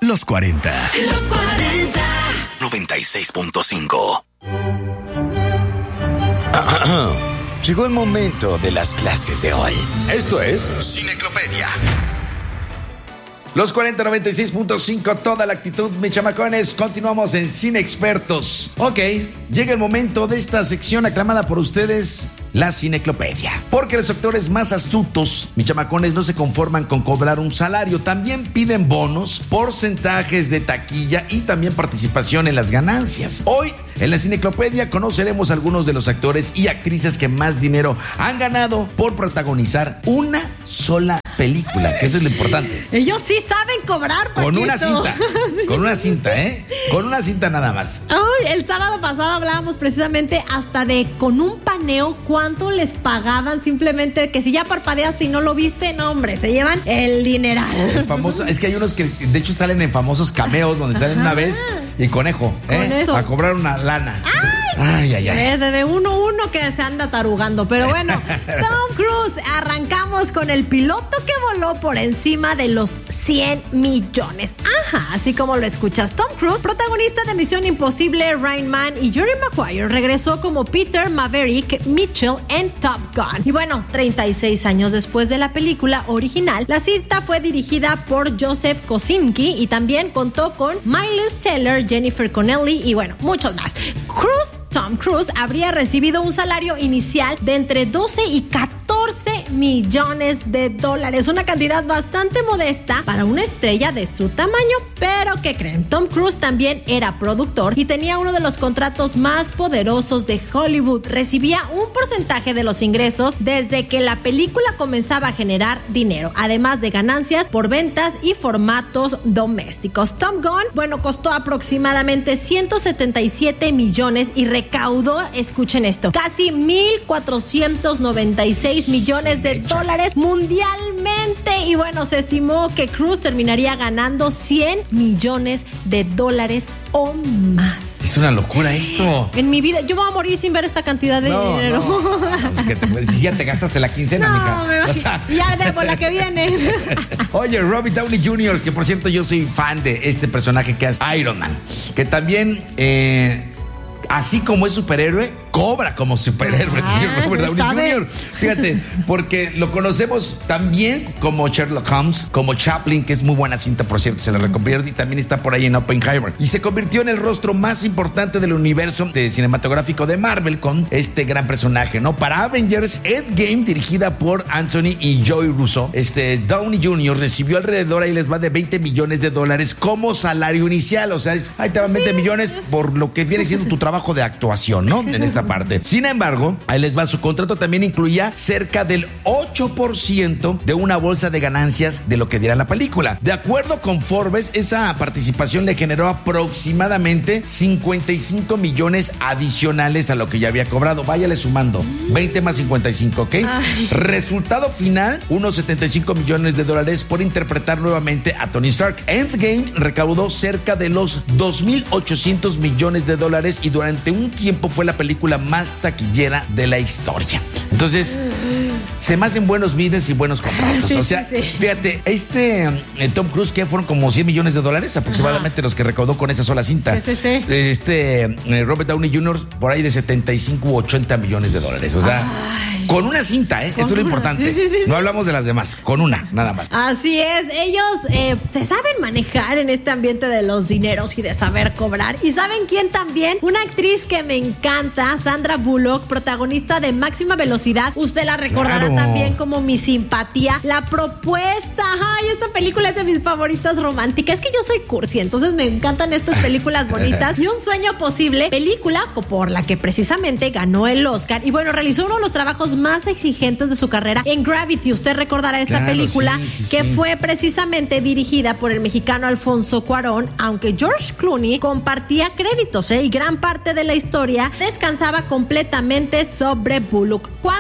Los 40. Los 40. 96.5. Llegó el momento de las clases de hoy. Esto es Cineclopedia. Los 40, 96.5, toda la actitud, mis chamacones. Continuamos en Cine Expertos. Ok, llega el momento de esta sección aclamada por ustedes, la Cineclopedia. Porque los actores más astutos, mis chamacones, no se conforman con cobrar un salario. También piden bonos, porcentajes de taquilla y también participación en las ganancias. Hoy, en la Cineclopedia, conoceremos algunos de los actores y actrices que más dinero han ganado por protagonizar una sola película, que eso es lo importante. Ellos sí saben cobrar, Paquito. Con una cinta, con una cinta, ¿eh? Con una cinta nada más. Ay, el sábado pasado hablábamos precisamente hasta de con un paneo cuánto les pagaban, simplemente que si ya parpadeaste y no lo viste, no hombre, se llevan el dineral. El famoso, es que hay unos que de hecho salen en famosos cameos donde salen una vez y conejo, a cobrar una lana. Ay. De uno que se anda tarugando. Pero bueno, Tom Cruise, arrancamos con el piloto que voló por encima de los 100 millones. Ajá, así como lo escuchas. Tom Cruise, protagonista de Misión Imposible, Rain Man y Jerry Maguire, regresó como Peter Maverick Mitchell en Top Gun. Y bueno, 36 años después de la película original, la cinta fue dirigida por Joseph Kosinski y también contó con Miles Teller, Jennifer Connelly y bueno, muchos más. Tom Cruise habría recibido un salario inicial de entre 12 y 14 millones de dólares, una cantidad bastante modesta para una estrella de su tamaño. Pero ¿qué creen? Tom Cruise también era productor y tenía uno de los contratos más poderosos de Hollywood. Recibía un porcentaje de los ingresos desde que la película comenzaba a generar dinero, además de ganancias por ventas y formatos domésticos. Top Gun, bueno, costó aproximadamente 177 millones y recaudó, escuchen esto, casi 1,496 millones de dólares mundialmente. Y bueno, se estimó que Cruise terminaría ganando 100 millones de dólares o más. Es una locura esto. En mi vida, yo voy a morir sin ver esta cantidad de dinero. Si ya te gastaste la quincena, mija. Ya debo la que viene. Oye, Robert Downey Jr., que por cierto yo soy fan de este personaje que es Iron Man, que también, así como es superhéroe, cobra como superhéroe, señor Robert Downey Jr. Fíjate, porque lo conocemos también como Sherlock Holmes, como Chaplin, que es muy buena cinta, por cierto, se la recomiendo, y también está por ahí en Oppenheimer. Y se convirtió en el rostro más importante del universo cinematográfico de Marvel con este gran personaje, ¿no? Para Avengers Endgame, dirigida por Anthony y Joy Russo, Downey Jr. recibió alrededor, ahí les va, de 20 millones de dólares como salario inicial. O sea, ahí te van 20 millones por lo que viene siendo tu trabajo de actuación, ¿no? En esta parte. Sin embargo, ahí les va, su contrato también incluía cerca del 8% de una bolsa de ganancias de lo que diera la película. De acuerdo con Forbes, esa participación le generó aproximadamente 55 millones adicionales a lo que ya había cobrado. Váyale sumando, 20 más 55, ¿ok? Ay. Resultado final, unos 75 millones de dólares por interpretar nuevamente a Tony Stark. Endgame recaudó cerca de los 2,800 millones de dólares y durante un tiempo fue la película más taquillera de la historia. Entonces, se me hacen buenos business y buenos contratos. Sí, o sea, fíjate, Tom Cruise, que fueron como 100 millones de dólares aproximadamente los que recaudó con esa sola cinta. Sí. Robert Downey Jr., por ahí de 75 u 80 millones de dólares. O sea, con una cinta, esto es lo importante. Sí. No hablamos de las demás, con una, nada más. Así es, ellos se saben manejar en este ambiente de los dineros y de saber cobrar. ¿Y saben quién también? Una actriz que me encanta, Sandra Bullock, protagonista de Máxima Velocidad. Usted la recordará también como Mi Simpatía. La Propuesta. Ay, esta película es de mis favoritas románticas. Es que yo soy cursi, entonces me encantan estas películas bonitas. Y Un Sueño Posible, película por la que precisamente ganó el Oscar. Y bueno, realizó uno de los trabajos más exigentes de su carrera en Gravity. Usted recordará esta película que fue precisamente dirigida por el mexicano Alfonso Cuarón, aunque George Clooney compartía créditos, y gran parte de la historia descansaba completamente sobre Bullock. ¿Cuánto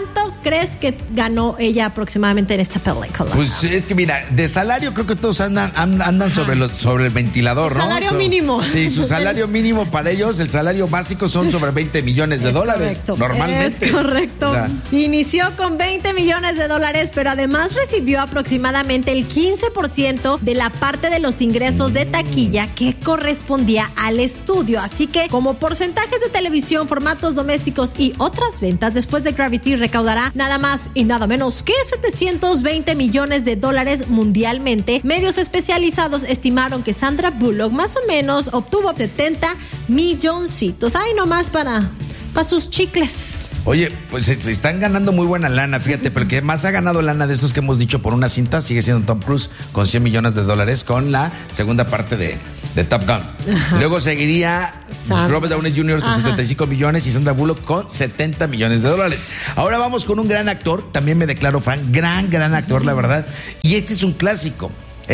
crees que ganó ella aproximadamente en esta película? Pues es que mira, de salario creo que todos andan sobre el ventilador, ¿no? Salario mínimo. Sí, su salario mínimo para ellos, el salario básico son sobre 20 millones de dólares. Correcto. Normalmente. Es correcto. O sea, inició con 20 millones de dólares, pero además recibió aproximadamente el 15% de la parte de los ingresos de taquilla que correspondía al estudio. Así que, como porcentajes de televisión, formatos domésticos y otras ventas, después de Gravity recaudará nada más y nada menos que 720 millones de dólares mundialmente. Medios especializados estimaron que Sandra Bullock más o menos obtuvo 70 milloncitos. Ay, nomás para sus chicles. oye, pues están ganando muy buena lana, fíjate, pero el que más ha ganado lana de esos que hemos dicho por una cinta sigue siendo Tom Cruise con 100 millones de dólares con la segunda parte de Top Gun. Ajá. Luego seguiría Robert Downey Jr. con 75 millones y Sandra Bullock con 70 millones de dólares. Ahora vamos con un gran actor, también me declaro fan, gran actor, la verdad. Y este es un clásico,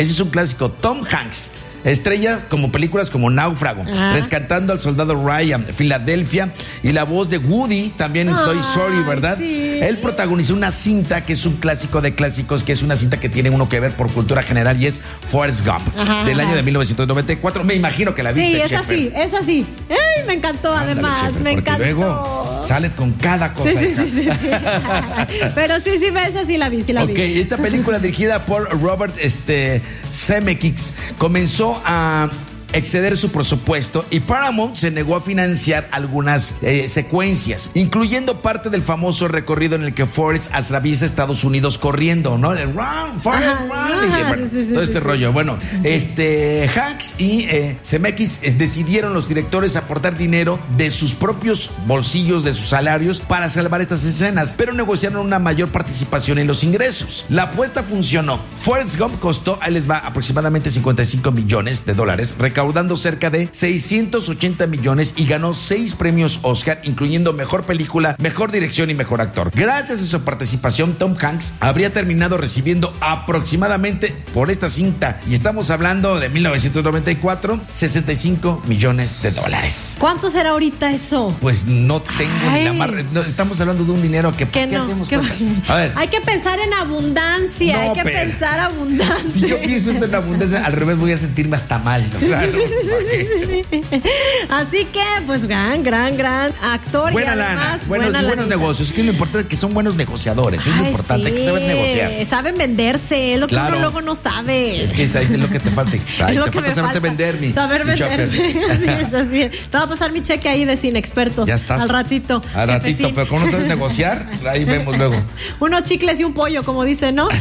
Tom Hanks. Estrella como películas como Náufrago, Rescatando al Soldado Ryan, Filadelfia y la voz de Woody también en Toy Story, ¿verdad? Sí. Él protagonizó una cinta que es un clásico de clásicos, que es una cinta que tiene uno que ver por cultura general y es Forrest Gump, del año de 1994. Me imagino que la viste, Sí, es así. ¡Ay, me encantó! Ándale, además, Sheffer, me encantó. Luego sales con cada cosa. Sí. Pero sí, esa sí la vi, Ok, esta película dirigida por Robert Zemeckis comenzó a exceder su presupuesto y Paramount se negó a financiar algunas secuencias, incluyendo parte del famoso recorrido en el que Forrest atraviesa Estados Unidos corriendo, ¿no? El run, Forrest, run. Todo este rollo. Bueno, Hanks y Zemeckis decidieron los directores aportar dinero de sus propios bolsillos, de sus salarios, para salvar estas escenas, pero negociaron una mayor participación en los ingresos. La apuesta funcionó. Forrest Gump costó, ahí les va, aproximadamente 55 millones de dólares, recaudando cerca de 680 millones y ganó 6 premios Oscar, incluyendo Mejor Película, Mejor Dirección y Mejor Actor. Gracias a su participación, Tom Hanks habría terminado recibiendo aproximadamente por esta cinta, y estamos hablando de 1994, 65 millones de dólares. ¿Cuánto será ahorita eso? Pues no tengo ni la más... No, estamos hablando de un dinero que ¿qué hacemos cuentas? A ver. Hay que pensar en abundancia, pensar abundancia. Si yo pienso esto en abundancia, al revés voy a sentirme hasta mal, ¿no? Claro. Sí. Así que, pues, gran actor. Buena y además, lana, buenos negocios. Es que lo importante es que son buenos negociadores. Es lo importante, hay que saber negociar. Saben venderse, es lo que uno luego no sabe. Es que es lo que te falta. Es lo que me falta. Saber venderme. Te va a pasar mi cheque ahí de sin expertos. Ya estás. Al ratito, pero como no sabes negociar, ahí vemos luego. Unos chicles y un pollo, como dice, ¿no?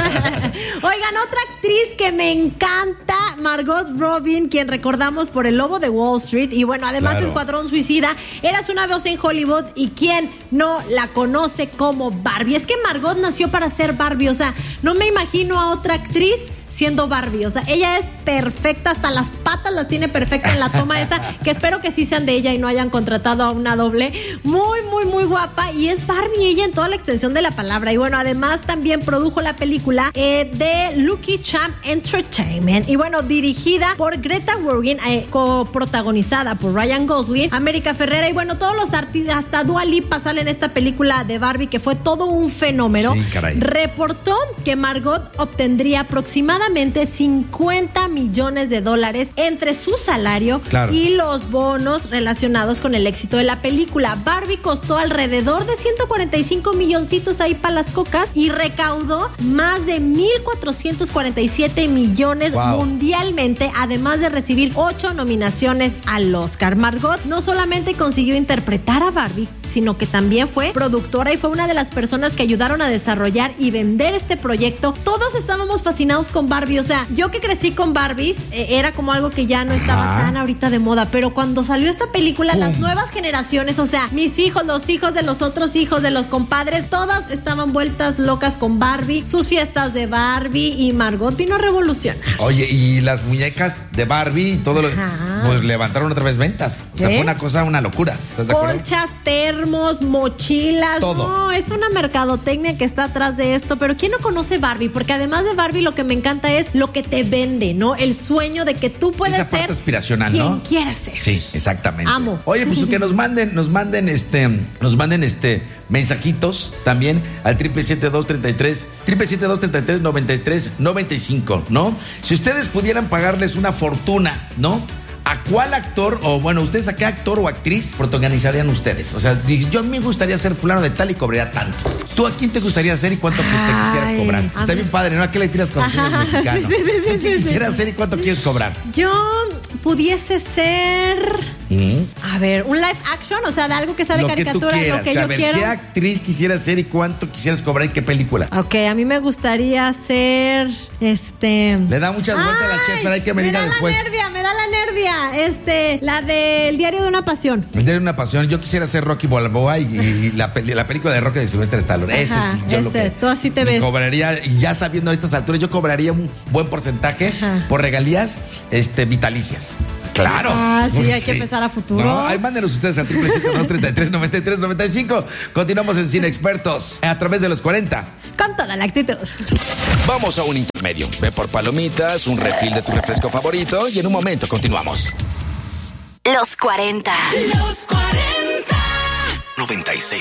Oigan, otra actriz que me encanta, Margot Robbie, quien recordamos por El Lobo de Wall Street y bueno, además Escuadrón Suicida. Eras una vez en Hollywood y quién no la conoce como Barbie. Es que Margot nació para ser Barbie, o sea, no me imagino a otra actriz siendo Barbie, o sea, ella es perfecta, hasta las patas las tiene perfecta en la toma esa, que espero que sí sean de ella y no hayan contratado a una doble. Muy guapa, y es Barbie ella en toda la extensión de la palabra. Y bueno, además también produjo la película de Lucky Charm Entertainment, y bueno, dirigida por Greta Gerwig, coprotagonizada por Ryan Gosling, América Ferrera, y bueno, todos los artistas, hasta Dua Lipa sale en esta película de Barbie, que fue todo un fenómeno. Sí, caray. Reportó que Margot obtendría aproximadamente 50 millones de dólares entre su salario y los bonos relacionados con el éxito de la película. Barbie costó alrededor de 145 milloncitos ahí para las cocas y recaudó más de 1,447 millones mundialmente, además de recibir 8 nominaciones al Oscar. Margot no solamente consiguió interpretar a Barbie, sino que también fue productora y fue una de las personas que ayudaron a desarrollar y vender este proyecto. Todos estábamos fascinados con Barbie, o sea, yo que crecí con Barbies, era como algo que ya no estaba tan ahorita de moda, pero cuando salió esta película, las nuevas generaciones, o sea, mis hijos, los hijos de los otros hijos de los compadres, todas estaban vueltas locas con Barbie, sus fiestas de Barbie, y Margot vino a revolucionar. Oye, y las muñecas de Barbie y todo lo, pues levantaron otra vez ventas. O sea, fue una locura. ¿Estás de acuerdo? Colchas, termos, termos, mochilas. Todo. No, es una mercadotecnia que está atrás de esto. Pero ¿quién no conoce Barbie? Porque además de Barbie, lo que me encanta es lo que te vende, ¿no? El sueño de que tú puedes Esa ser parte aspiracional, quien ¿no? quieras ser. Sí, exactamente. Amo. Oye, pues que nos manden mensajitos también al 772-33-93-95, ¿no? Si ustedes pudieran pagarles una fortuna, ¿no? ¿A cuál actor, o bueno, ustedes a qué actor o actriz protagonizarían ustedes? O sea, yo a mí me gustaría ser fulano de tal y cobraría tanto. ¿Tú a quién te gustaría ser y cuánto te quisieras cobrar? Está bien padre, ¿no? ¿A qué le tiras cuando eres mexicano? Sí, ¿Tú quién quisieras ser y cuánto quieres cobrar? Yo pudiese ser... A ver, un live action, o sea, de algo que sea de Lo que tú caricatura, quieras. lo que O sea, yo a ver, quiero. ¿qué actriz quisieras ser y cuánto quisieras cobrar y qué película? Ok, a mí me gustaría ser, Le da muchas vueltas a la chef, pero hay que me diga después. Me da la nervia, la del Diario de una Pasión. Tiene una pasión. Yo quisiera ser Rocky Balboa y la película de Rocky de Sylvester Stallone. Ajá, Ese es lo que tú así te ves. Cobraría, y ya sabiendo a estas alturas, yo cobraría un buen porcentaje Ajá. por regalías vitalicias. Claro. Ah, sí, hay que pensar a futuro. No, ahí mándenos ustedes al 772-33-93-95. Continuamos en Cine Expertos a través de los 40. Con toda la actitud. Vamos a un intermedio. Ve por palomitas, un refil de tu refresco favorito y en un momento continuamos. Los 40. Los 40. 96.